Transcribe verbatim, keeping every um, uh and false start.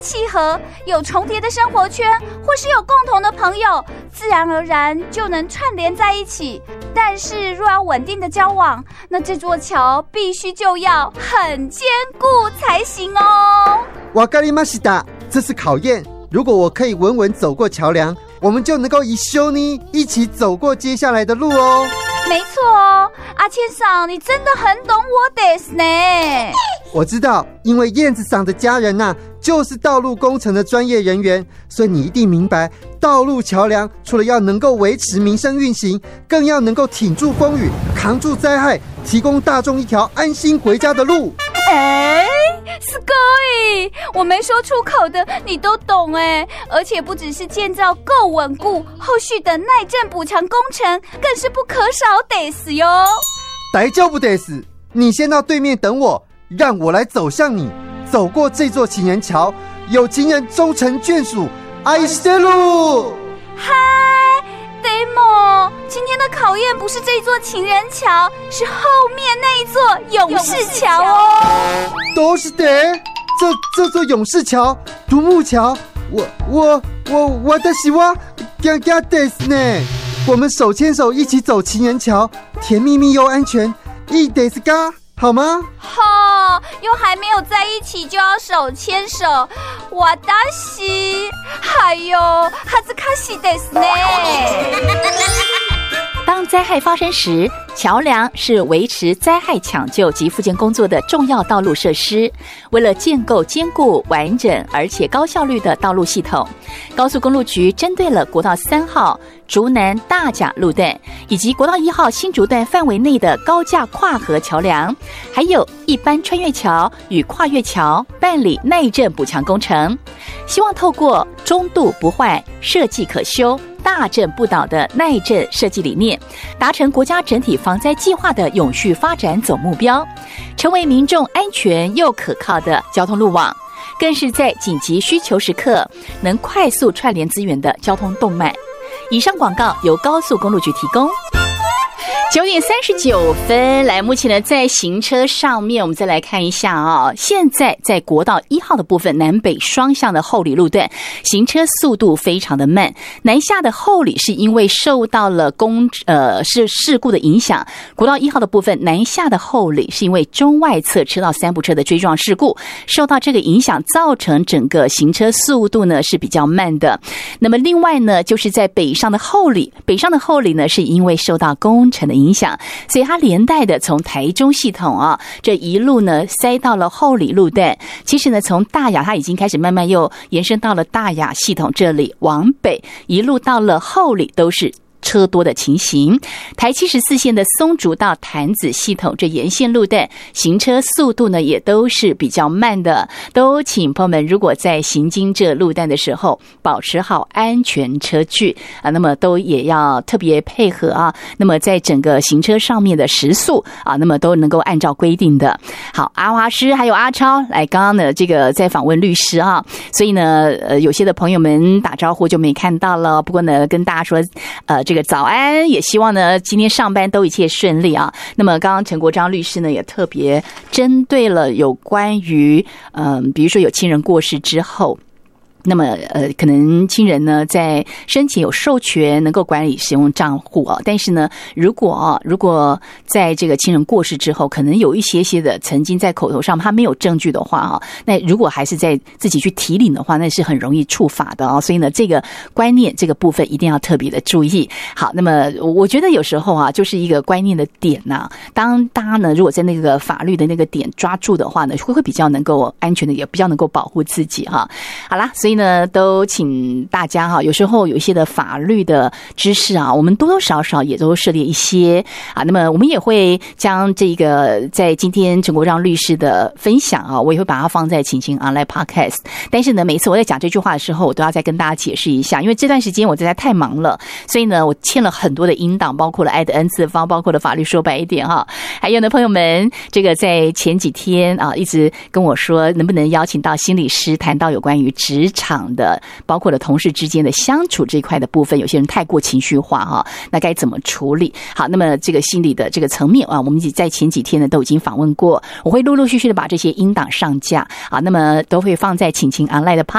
契合，有重叠的生活圈，或是有共同的朋友，自然而然就能串联在一起。但是若要稳定的交往，那这座桥必须就要很坚固才行哦。 わかりました，这是考验。如果我可以稳稳走过桥梁，我们就能够一緒に一起走过接下来的路哦。 没错哦，阿千桑，你真的很懂我ですね。 我知道，因为燕子桑的家人啊，就是道路工程的专业人员，所以你一定明白，道路桥梁除了要能够维持民生运行，更要能够挺住风雨，扛住灾害，提供大众一条安心回家的路。 哎，すごい！我没说出口的你都懂哎，而且不只是建造够稳固，后续的耐震补强工程更是不可少得死哟。 大丈夫得死，你先到对面等我，让我来走向你，走过这座情人桥，有情人终成眷属，愛してる。 嗨，Demo，今天的考验不是这座情人桥，是后面那一座勇士桥哦。 どうして？这这座勇士桥、独木橋，我我我私は驚驚ですね。我们手牵手一起走情人桥，甜蜜蜜又安全，いいですか？好吗？ 哈、哦，又还没有在一起就要手牵手，私还有恥ずかしいですね。 当灾害发生时，桥梁是维持灾害抢救及复健工作的重要道路设施。为了建构坚固、完整而且高效率的道路系统，高速公路局针对了国道三号竹南大甲路段以及国道一号新竹段范围内的高架跨河桥梁，还有一般穿越桥与跨越桥办理耐震补强工程，希望透过中度不坏、设计可修、大震不倒的耐震设计理念，达成国家整体防灾计划的永续发展总目标，成为民众安全又可靠的交通路网，更是在紧急需求时刻能快速串联资源的交通动脉。以上广告由高速公路局提供。九点三十九分，来，目前呢在行车上面，我们再来看一下啊、哦。现在在国道一号的部分，南北双向的后里路段，行车速度非常的慢。南下的后里是因为受到了公呃是事故的影响，国道一号的部分南下的后里是因为中外侧车道三部车的追撞事故，受到这个影响，造成整个行车速度呢是比较慢的。那么另外呢，就是在北上的后里，北上的后里呢是因为受到工程的影响，所以它连带的从台中系统啊，这一路呢塞到了后里路段。其实呢，从大雅它已经开始慢慢又延伸到了大雅系统这里，往北一路到了后里都是车多的情形。台七十四线的松竹到潭子系统这沿线路段，行车速度呢也都是比较慢的，都请朋友们如果在行经这路段的时候，保持好安全车距啊，那么都也要特别配合啊，那么在整个行车上面的时速啊，那么都能够按照规定的。好，阿华师还有阿超来，刚刚呢这个在访问律师啊，所以呢呃有些的朋友们打招呼就没看到了，不过呢跟大家说呃这个早安，也希望呢今天上班都一切顺利啊。那么刚刚陈国璋律师呢也特别针对了有关于嗯、呃，比如说有亲人过世之后，那么呃，可能亲人呢在生前有授权能够管理使用账户啊，但是呢，如果啊，如果在这个亲人过世之后，可能有一些些的曾经在口头上他没有证据的话啊，那如果还是在自己去提领的话，那是很容易触法的啊。所以呢，这个观念这个部分一定要特别的注意。好，那么我觉得有时候啊，就是一个观念的点呐、啊，当大家呢如果在那个法律的那个点抓住的话呢，会会比较能够安全的，也比较能够保护自己哈、啊。好啦，所以。所以呢，都请大家哈，有时候有一些的法律的知识啊，我们多多少少也都涉猎一些啊。那么我们也会将这个在今天陈国璋律师的分享啊，我也会把它放在晴晴 Online Podcast。但是呢，每次我在讲这句话的时候，我都要再跟大家解释一下，因为这段时间我实在太忙了，所以呢，我欠了很多的音档，包括了爱的 N 次方，包括了法律说白一点哈。还有呢，朋友们，这个在前几天啊，一直跟我说，能不能邀请到心理师谈到有关于职场。场的包括了同事之间的相处这一块的部分，有些人太过情绪化哈，那该怎么处理？好，那么这个心理的这个层面啊，我们在前几天呢都已经访问过，我会陆陆续续的把这些音档上架啊，那么都会放在晴晴 Online 的 Podcast。